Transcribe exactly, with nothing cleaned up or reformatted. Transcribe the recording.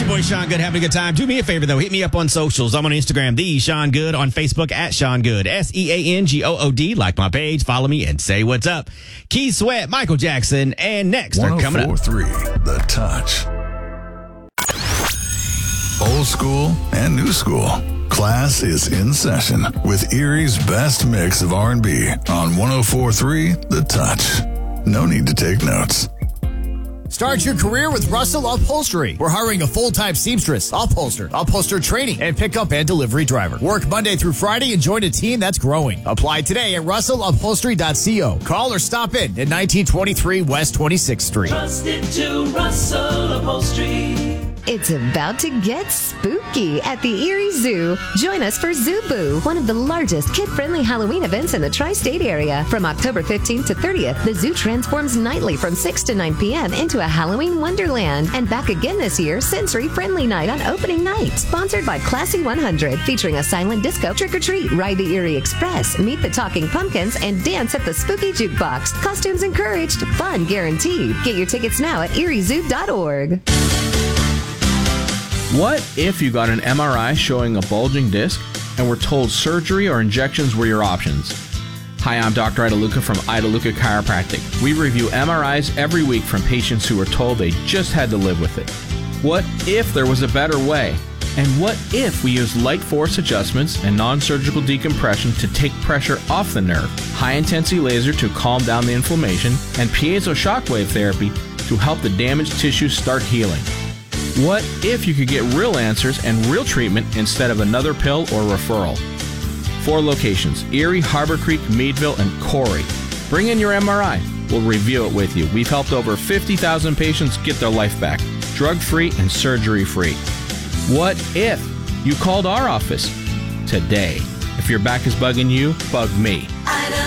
boy Sean Good having a good time. Do me a favor, though. Hit me up on socials. I'm on Instagram, the Sean Good. On Facebook, at Sean Good. S E A N G O O D. Like my page. Follow me and say what's up. Keith Sweat, Michael Jackson, and next are coming up. one oh four point three The Touch. Old school and new school. Class is in session with Erie's best mix of R and B on one oh four point three The Touch. No need to take notes. Start your career with Russell Upholstery. We're hiring a full-time seamstress, upholster, upholster training, and pickup and delivery driver. Work Monday through Friday and join a team that's growing. Apply today at russell upholstery dot co. Call or stop in at nineteen twenty-three West twenty-sixth Street. Trusted to Russell Upholstery. It's about to get spooky at the Erie Zoo. Join us for Zoo Boo, one of the largest kid-friendly Halloween events in the tri-state area. From October fifteenth to thirtieth, the zoo transforms nightly from six to nine p.m. into a Halloween wonderland. And back again this year, Sensory Friendly Night on opening night. Sponsored by Classy one hundred, featuring a silent disco trick-or-treat, ride the Erie Express, meet the talking pumpkins, and dance at the spooky jukebox. Costumes encouraged, fun guaranteed. Get your tickets now at erie zoo dot org. What if you got an M R I showing a bulging disc and were told surgery or injections were your options? Hi, I'm Doctor Ida Luca from Ida Luca Chiropractic. We review M R Is every week from patients who were told they just had to live with it. What if there was a better way? And what if we used light force adjustments and non-surgical decompression to take pressure off the nerve, high-intensity laser to calm down the inflammation, and piezo shockwave therapy to help the damaged tissue start healing? What if you could get real answers and real treatment instead of another pill or referral? Four locations: Erie, Harbor Creek, Meadville, and Corey. Bring in your M R I. We'll review it with you. We've helped over fifty thousand patients get their life back, drug-free and surgery-free. What if you called our office today? If your back is bugging you, bug me.